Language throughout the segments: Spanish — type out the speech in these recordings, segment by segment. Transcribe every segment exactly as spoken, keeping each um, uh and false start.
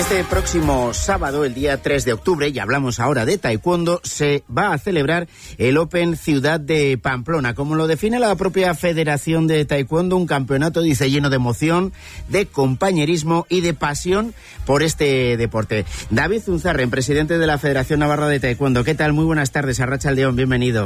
Este próximo sábado, el día tres de octubre, y hablamos ahora de taekwondo, se va a celebrar el Open Ciudad de Pamplona. Como lo define la propia Federación de Taekwondo, un campeonato, dice, lleno de emoción, de compañerismo y de pasión por este deporte. David Zunzarren, presidente de la Federación Navarra de Taekwondo. ¿Qué tal? Muy buenas tardes, Arratsaldeon, bienvenido.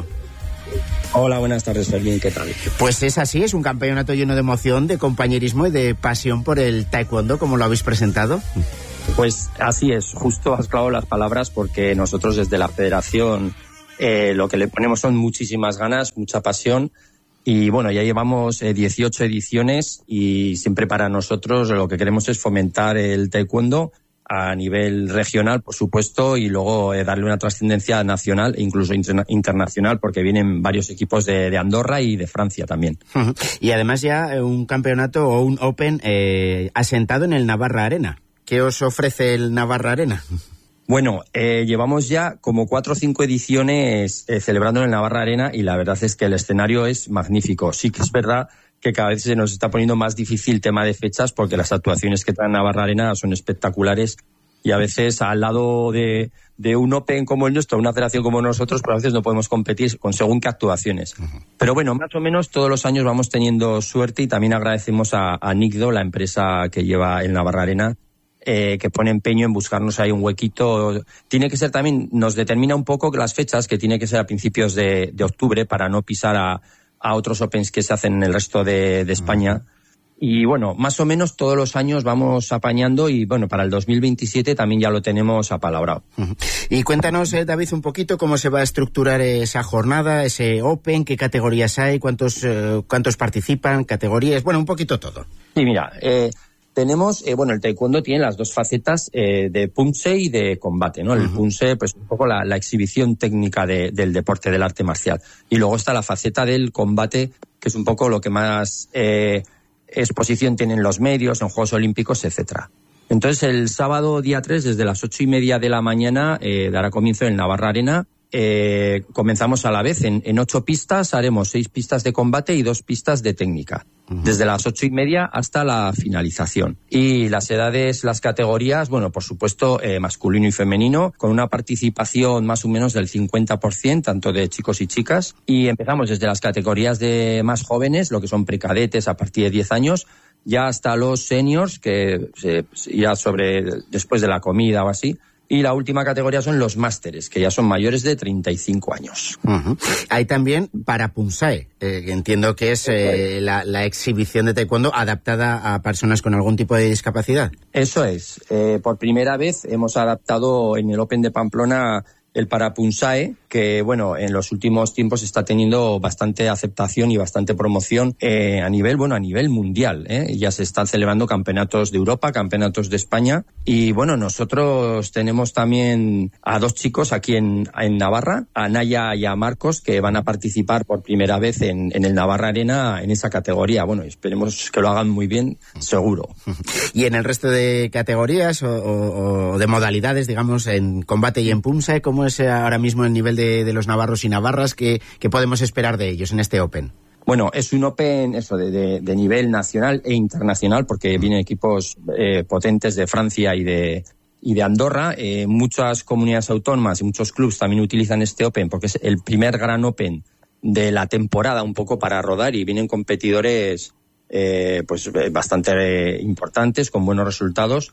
Hola, buenas tardes, Fermín, ¿qué tal? Pues es así, es un campeonato lleno de emoción, de compañerismo y de pasión por el taekwondo, como lo habéis presentado. Pues así es, justo has clavado las palabras, porque nosotros desde la Federación eh, lo que le ponemos son muchísimas ganas, mucha pasión, y bueno, ya llevamos eh, dieciocho ediciones y siempre para nosotros lo que queremos es fomentar el taekwondo a nivel regional, por supuesto, y luego eh, darle una trascendencia nacional e incluso interna- internacional, porque vienen varios equipos de, de Andorra y de Francia también. Uh-huh. Y además ya un campeonato o un Open eh, asentado en el Navarra Arena. ¿Qué os ofrece el Navarra Arena? Bueno, eh, llevamos ya como cuatro o cinco ediciones eh, celebrando en el Navarra Arena, y la verdad es que el escenario es magnífico. Sí que es verdad que cada vez se nos está poniendo más difícil tema de fechas, porque las actuaciones que traen Navarra Arena son espectaculares, y a veces al lado de, de un Open como el nuestro, una federación como nosotros, pues a veces no podemos competir con según qué actuaciones. Uh-huh. Pero bueno, más o menos todos los años vamos teniendo suerte, y también agradecemos a, a Nicdo, la empresa que lleva el Navarra Arena, Eh, que pone empeño en buscarnos ahí un huequito. Tiene que ser también, nos determina un poco las fechas, que tiene que ser a principios de, de octubre, para no pisar a, a otros Opens que se hacen en el resto de, de España. Y bueno, más o menos todos los años vamos apañando, y bueno, para el dos mil veintisiete también ya lo tenemos apalabrado. Uh-huh. Y cuéntanos, eh, David, un poquito cómo se va a estructurar esa jornada, ese Open, qué categorías hay, cuántos, eh, cuántos participan, categorías, bueno, un poquito todo. Sí, mira, eh, Tenemos, eh, bueno, el taekwondo tiene las dos facetas eh, de punse y de combate, ¿no? El uh-huh. punse, pues un poco la, la exhibición técnica de, del deporte, del arte marcial. Y luego está la faceta del combate, que es un poco lo que más eh, exposición tienen los medios, en Juegos Olímpicos, etcétera. Entonces, el sábado día tres, desde las ocho y media de la mañana, eh, dará comienzo en Navarra Arena. Eh, comenzamos a la vez en, en ocho pistas, haremos seis pistas de combate y dos pistas de técnica, uh-huh. desde las ocho y media hasta la finalización. Y las edades, las categorías, bueno, por supuesto, eh, masculino y femenino, con una participación más o menos del cincuenta por ciento, tanto de chicos y chicas. Y empezamos desde las categorías de más jóvenes, lo que son precadetes a partir de diez años, ya hasta los seniors, que eh, ya sobre después de la comida o así. Y la última categoría son los másteres, que ya son mayores de treinta y cinco años. Uh-huh. Hay también para Punsae, eh, que entiendo que es eh, la, la exhibición de taekwondo adaptada a personas con algún tipo de discapacidad. Eso es. Eh, por primera vez hemos adaptado en el Open de Pamplona el para Punsae, que bueno, en los últimos tiempos está teniendo bastante aceptación y bastante promoción eh, a nivel, bueno, a nivel mundial, ¿eh? Ya se están celebrando campeonatos de Europa, campeonatos de España, y bueno, nosotros tenemos también a dos chicos aquí en, en Navarra, a Naya y a Marcos, que van a participar por primera vez en, en el Navarra Arena en esa categoría. Bueno, esperemos que lo hagan muy bien, seguro. Y en el resto de categorías o, o, o de modalidades, digamos, en combate y en Punsae, ¿cómo es ahora mismo el nivel de, de los navarros y navarras que, que podemos esperar de ellos en este Open? Bueno, es un Open eso de, de, de nivel nacional e internacional, porque vienen equipos eh, potentes de Francia y de y de Andorra. Eh, muchas comunidades autónomas y muchos clubes también utilizan este Open, porque es el primer gran Open de la temporada, un poco para rodar, y vienen competidores eh, pues bastante eh, importantes, con buenos resultados.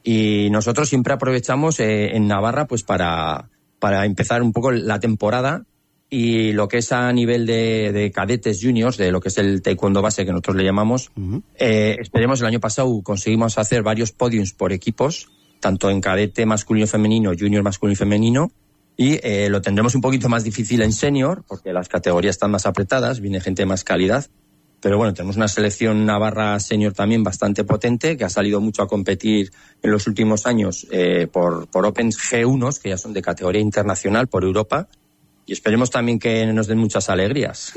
Y nosotros siempre aprovechamos eh, en Navarra pues para para empezar un poco la temporada, y lo que es a nivel de, de cadetes juniors, de lo que es el taekwondo base que nosotros le llamamos, uh-huh. eh, esperemos, el año pasado conseguimos hacer varios podiums por equipos, tanto en cadete masculino y femenino, junior masculino y femenino, y eh, lo tendremos un poquito más difícil en senior, porque las categorías están más apretadas, viene gente de más calidad. Pero bueno, tenemos una selección navarra senior también bastante potente, que ha salido mucho a competir en los últimos años eh, por, por Opens G uno, que ya son de categoría internacional por Europa. Y esperemos también que nos den muchas alegrías.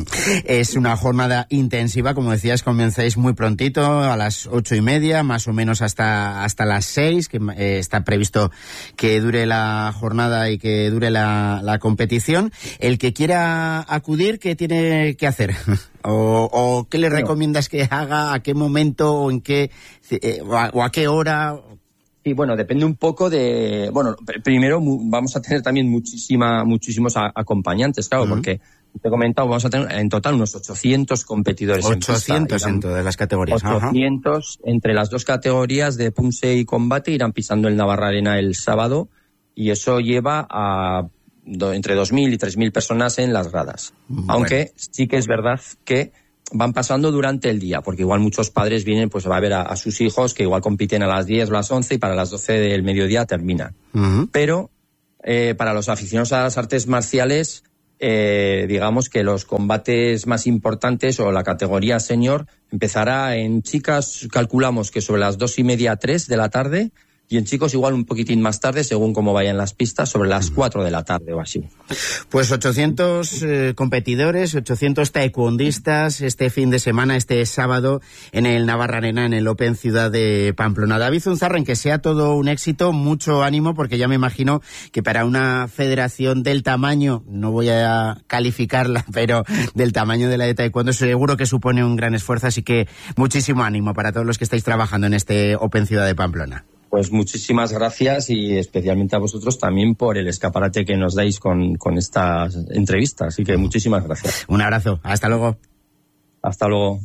Es una jornada intensiva, como decías, comenzáis muy prontito, a las ocho y media, más o menos hasta hasta las seis, que eh, está previsto que dure la jornada y que dure la, la competición. El que quiera acudir, ¿qué tiene que hacer? ¿O, o qué le recomiendas que haga? ¿A qué momento o en qué eh, o, a, o a qué hora? Sí, bueno, depende un poco de... Bueno, primero vamos a tener también muchísima, muchísimos a, acompañantes, claro, uh-huh. porque te he comentado, vamos a tener en total unos ochocientos competidores. ochocientos en, en todas las categorías. ochocientos uh-huh. entre las dos categorías de Punse y Combate irán pisando el Navarra Arena el sábado y eso lleva a do, entre dos mil y tres mil personas en las gradas. Bueno. Aunque sí que es verdad que van pasando durante el día, porque igual muchos padres vienen pues a ver a, a sus hijos que igual compiten a las diez o las once y para las doce del mediodía terminan. Uh-huh. Pero eh, para los aficionados a las artes marciales, eh, digamos que los combates más importantes o la categoría senior empezará en chicas, calculamos que sobre las dos y media a tres de la tarde, y en chicos igual un poquitín más tarde, según cómo vayan las pistas, sobre las cuatro de la tarde o así. Pues ochocientos eh, competidores, ochocientos taekwondistas este fin de semana, este sábado, en el Navarra Arena, en el Open Ciudad de Pamplona. David Zunzarren, que sea todo un éxito, mucho ánimo, porque ya me imagino que para una federación del tamaño, no voy a calificarla, pero del tamaño de la de taekwondo, seguro que supone un gran esfuerzo, así que muchísimo ánimo para todos los que estáis trabajando en este Open Ciudad de Pamplona. Pues muchísimas gracias y especialmente a vosotros también por el escaparate que nos dais con, con estas entrevistas. Así que muchísimas gracias. Un abrazo. Hasta luego. Hasta luego.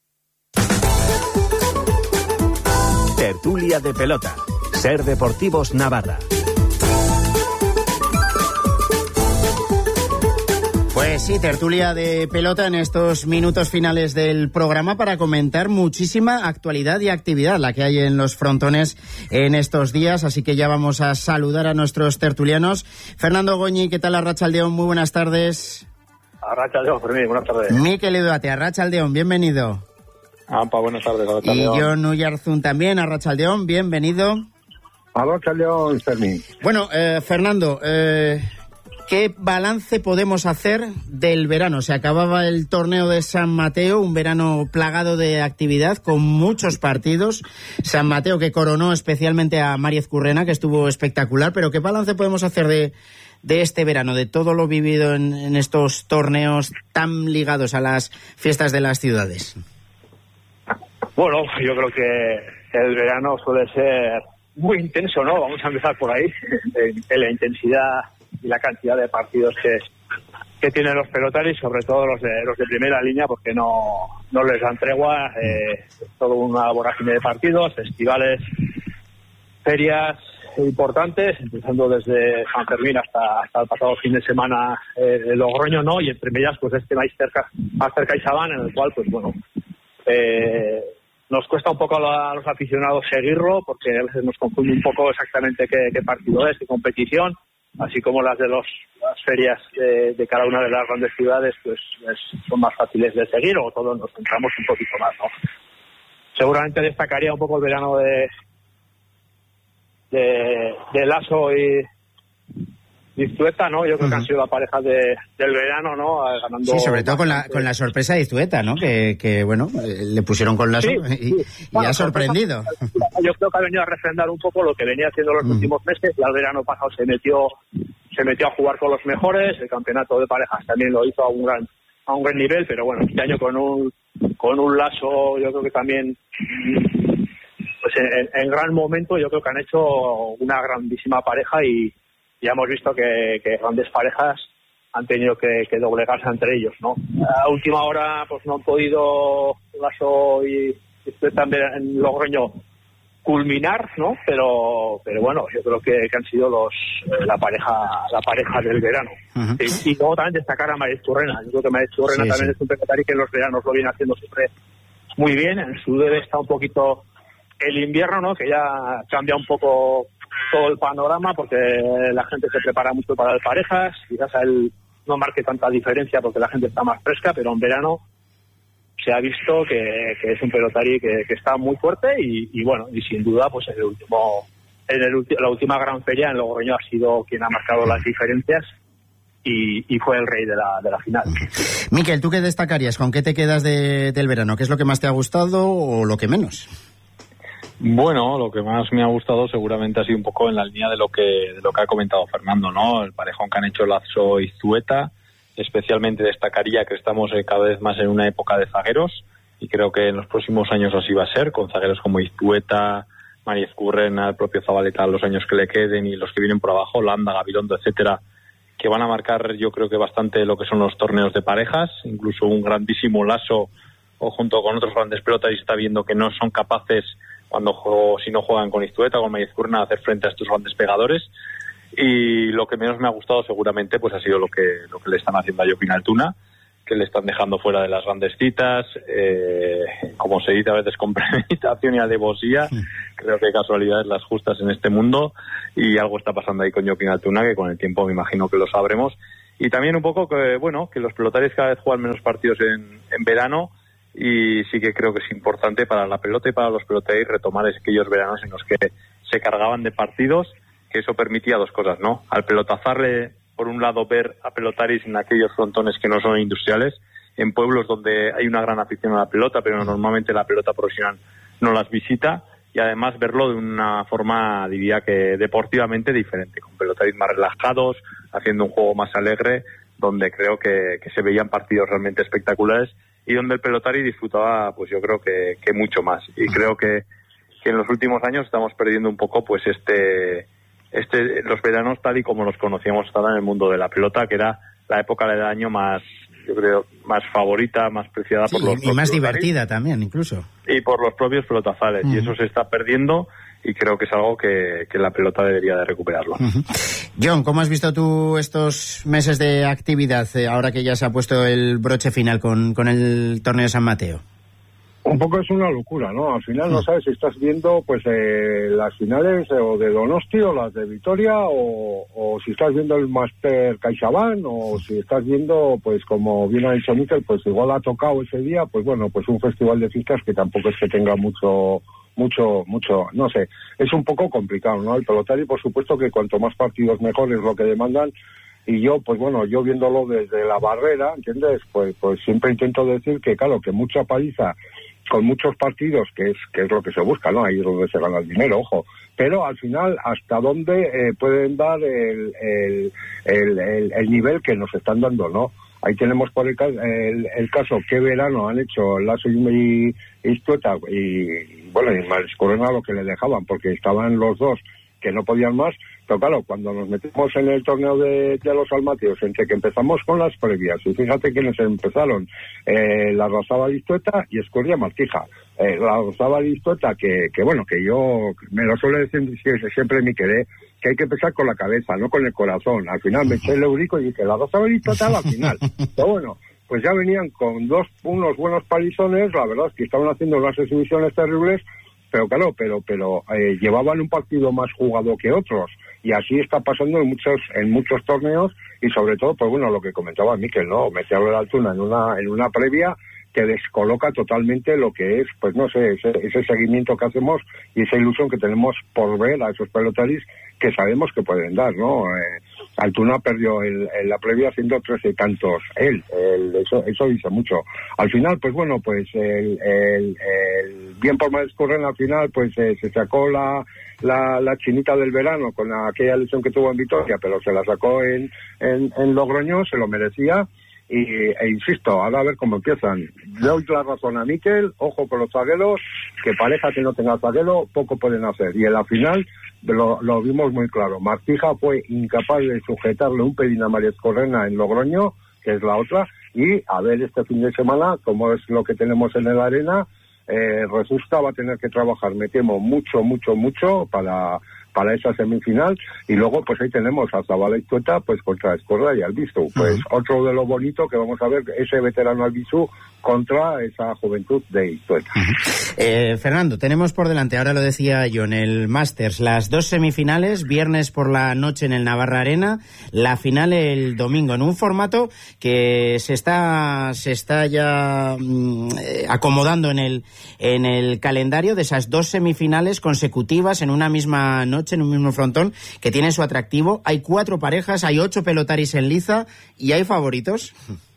Tertulia de pelota. Ser Deportivos Navarra. Pues sí, tertulia de pelota en estos minutos finales del programa para comentar muchísima actualidad y actividad la que hay en los frontones en estos días, así que ya vamos a saludar a nuestros tertulianos. Fernando Goñi, ¿qué tal? Arratsaldeón? Muy buenas tardes. Arratsaldeón, Fermín, buenas tardes. Mikel Eduate, Arratsaldeón, bienvenido. Ampa, buenas tardes. Y Jon Uyarzun también, Arratsaldeón, bienvenido. Arratsaldeón, Fermín. Bueno, eh, Fernando, eh... ¿qué balance podemos hacer del verano? Se acababa el torneo de San Mateo, un verano plagado de actividad, con muchos partidos. San Mateo que coronó especialmente a Mariez Currena, que estuvo espectacular. Pero ¿qué balance podemos hacer de, de este verano, de todo lo vivido en, en estos torneos tan ligados a las fiestas de las ciudades? Bueno, yo creo que el verano suele ser muy intenso, ¿no? Vamos a empezar por ahí, en, en la intensidad y la cantidad de partidos que, que tienen los pelotaris, sobre todo los de los de primera línea, porque no, no les dan tregua, eh, todo una vorágine de partidos, festivales, ferias importantes, empezando desde San Fermín hasta, hasta el pasado fin de semana eh, de Logroño, ¿no? Y entre medias, pues este más cerca, más cerca Izabán, en el cual, pues bueno, eh, nos cuesta un poco a los aficionados seguirlo, porque a veces nos confunde un poco exactamente qué, qué partido es, qué competición, así como las de los, las ferias eh, de cada una de las grandes ciudades, pues es, son más fáciles de seguir, o todos nos centramos un poquito más, ¿no? Seguramente destacaría un poco el verano de de, de Lasso y Iztueta, ¿no? Yo creo uh-huh. que han sido la pareja de, del verano, ¿no? Ganando. Sí, sobre todo con la con la sorpresa de Iztueta, ¿no? Que, que bueno, le pusieron con Lasso sí, y, sí. y bueno, ha sorprendido. Yo creo que ha venido a refrendar un poco lo que venía haciendo los uh-huh. últimos meses. Ya el verano pasado se metió se metió a jugar con los mejores. El campeonato de parejas también lo hizo a un gran a un gran nivel, pero bueno, este año con un con un Lasso, yo creo que también pues en, en gran momento. Yo creo que han hecho una grandísima pareja y ya hemos visto que, que grandes parejas han tenido que, que doblegarse entre ellos, ¿no? A última hora pues no han podido Lasso y usted también en Logroño culminar, ¿no? Pero pero bueno, yo creo que, que han sido los la pareja la pareja del verano. Uh-huh. y, y luego también destacar a Mariez Currena. Yo creo que Mariez Currena sí, también sí. es un pelotari que en los veranos lo viene haciendo siempre muy bien. En su debe está un poquito el invierno, ¿no? Que ya cambia un poco todo el panorama, porque la gente se prepara mucho para las parejas, quizás a él no marque tanta diferencia porque la gente está más fresca, pero en verano se ha visto que, que es un pelotari que, que está muy fuerte y, y bueno, y sin duda pues en el último en el ulti, la última gran feria en Logroño ha sido quien ha marcado las diferencias y, y fue el rey de la, de la final. Mikel, ¿tú qué destacarías? ¿Con qué te quedas de, del verano? ¿Qué es lo que más te ha gustado o lo que menos? Bueno, lo que más me ha gustado seguramente ha sido un poco en la línea de lo que de lo que ha comentado Fernando, ¿no? El parejón que han hecho Lasso y Iztueta. Especialmente destacaría que estamos cada vez más en una época de zagueros y creo que en los próximos años así va a ser, con zagueros como Iztueta, Mariezcurrena, el propio Zabaleta, los años que le queden y los que vienen por abajo, Landa, Gabilondo, etcétera, que van a marcar yo creo que bastante lo que son los torneos de parejas, incluso un grandísimo Lasso o junto con otros grandes pelotas y está viendo que no son capaces cuando juego, si no juegan con Iztueta o con Mariezcurrena a hacer frente a estos grandes pegadores. Y lo que menos me ha gustado seguramente pues ha sido lo que lo que le están haciendo a Joaquín Altuna, que le están dejando fuera de las grandes citas, eh, como se dice a veces con premeditación y alevosía. Sí. Creo que hay casualidades las justas en este mundo y algo está pasando ahí con Joaquín Altuna, que con el tiempo me imagino que lo sabremos. Y también un poco que, bueno, que los pelotaris cada vez juegan menos partidos en, en verano y sí que creo que es importante para la pelota y para los pelotaris retomar aquellos veranos en los que se cargaban de partidos, que eso permitía dos cosas, ¿no? Al pelotazarle, por un lado, ver a pelotaris en aquellos frontones que no son industriales, en pueblos donde hay una gran afición a la pelota, pero normalmente la pelota profesional no las visita, y además verlo de una forma, diría que deportivamente diferente, con pelotaris más relajados, haciendo un juego más alegre, donde creo que, que se veían partidos realmente espectaculares y donde el pelotari disfrutaba, pues yo creo que, que mucho más. Y creo que, que en los últimos años estamos perdiendo un poco pues este... Este, los veranos tal y como los conocíamos hasta ahora en el mundo de la pelota, que era la época del año más, yo creo, más favorita, más preciada, sí, por los y más divertida también, incluso. Y por los propios pelotazales, uh-huh. Y eso se está perdiendo y creo que es algo que, que la pelota debería de recuperarlo. Uh-huh. John, ¿cómo has visto tú estos meses de actividad, eh, ahora que ya se ha puesto el broche final con, con el torneo de San Mateo? Un poco es una locura, ¿no? Al final no sabes si estás viendo pues eh, las finales eh, o de Donosti o las de Vitoria o, o si estás viendo el Master CaixaBank o si estás viendo, pues como bien ha dicho Mikel, pues igual ha tocado ese día, pues bueno, pues un festival de fiestas que tampoco es que tenga mucho, mucho, mucho, no sé, es un poco complicado, ¿no? El pelotari, por supuesto que cuanto más partidos mejor es lo que demandan. Y yo, pues bueno, yo viéndolo desde la barrera, ¿entiendes? Pues pues siempre intento decir que, claro, que mucha paliza con muchos partidos, que es que es lo que se busca, ¿no? Ahí es donde se gana el dinero, ojo. Pero al final, ¿hasta dónde eh, pueden dar el, el, el, el, el nivel que nos están dando, no? Ahí tenemos por el, el, el caso, qué verano han hecho Lasso y Iztueta, y bueno, y Mariezcurrena lo que le dejaban, porque estaban los dos que no podían más. Pero claro, cuando nos metemos en el torneo de, de los Almateos, entre que empezamos con las previas, y fíjate quiénes empezaron, eh, la Rosaba Iztueta y Escurria Martija. Eh, la Rosaba Iztueta, que, que bueno, que yo me lo suele decir siempre mi querer, que hay que empezar con la cabeza, no con el corazón. Al final me eché el eurico y dije, la Rosaba Iztueta al final. Pero bueno, pues ya venían con dos unos buenos palizones, la verdad es que estaban haciendo unas exhibiciones terribles, pero claro, pero pero eh, llevaban un partido más jugado que otros, y así está pasando en muchos en muchos torneos, y sobre todo, pues bueno, lo que comentaba Mikel, ¿no? Meterle la Altuna en una en una previa que descoloca totalmente lo que es, pues no sé, ese, ese seguimiento que hacemos y esa ilusión que tenemos por ver a esos pelotaris que sabemos que pueden dar, ¿no? Eh, Altuna perdió el, en la previa haciendo trece tantos él, el, eso eso dice mucho. Al final, pues bueno, pues el, el, el bien por Mariezcurrena al final, pues eh, se sacó la, la la chinita del verano con aquella lesión que tuvo en Vitoria, pero se la sacó en, en, en Logroño, se lo merecía. Y, e insisto, ahora a ver cómo empiezan. Le doy la razón a Mikel, ojo con los zagueros, que pareja que no tenga zaguero, poco pueden hacer. Y en la final lo, lo vimos muy claro. Martija fue incapaz de sujetarle un pelín a Mariezcurrena en Logroño, que es la otra, y a ver este fin de semana, como es lo que tenemos en el Arena, eh, Resusta va a tener que trabajar, me temo, mucho, mucho, mucho para... para esa semifinal, y luego pues ahí tenemos a Zabala y Iztueta pues contra Escorra y Albizu, pues uh-huh. Otro de lo bonito que vamos a ver, ese veterano Albizu contra esa juventud de Iztueta. Uh-huh. eh, Fernando, tenemos por delante, ahora lo decía yo, en el Masters, las dos semifinales, viernes por la noche en el Navarra Arena, la final el domingo, en un formato que se está se está ya mm, eh, acomodando en el en el calendario de esas dos semifinales consecutivas en una misma noche, en un mismo frontón, que tiene su atractivo. Hay cuatro parejas, hay ocho pelotaris en liza y hay favoritos.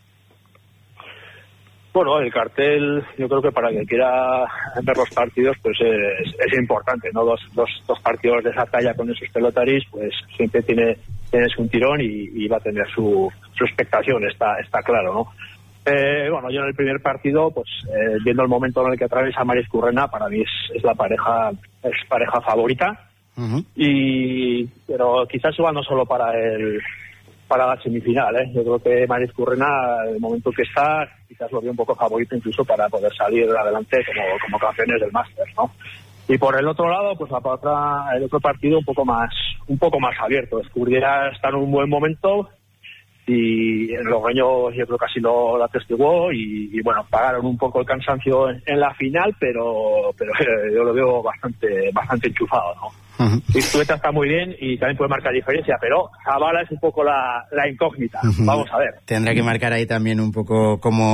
Bueno, el cartel, yo creo que para quien quiera ver los partidos, pues es, es importante, ¿no? Dos, dos, dos partidos de esa talla con esos pelotaris, pues siempre tiene, tienes un tirón y, y va a tener su, su expectación, está, está claro, ¿no? Eh, bueno, yo en el primer partido, pues eh, viendo el momento en el que atraviesa Mariscurrena, para mí es, es la pareja es pareja favorita. Uh-huh. Y pero quizás igual no solo para el para la semifinal, ¿eh? Yo creo que Mariscurrena, el momento que está, quizás lo veo un poco favorito incluso para poder salir adelante como, como campeones del Máster, ¿no? Y por el otro lado, pues la otra, el otro partido un poco más un poco más abierto. Escurdiera está en un buen momento. Y en Logroño yo creo que así lo, lo atestiguó y, y bueno, pagaron un poco el cansancio en, en la final, pero pero eh, yo lo veo bastante bastante enchufado, ¿no? Uh-huh. Iztueta está muy bien y también puede marcar diferencia, pero Zavala es un poco la, la incógnita. Uh-huh. Vamos a ver. Tendrá que marcar ahí también un poco como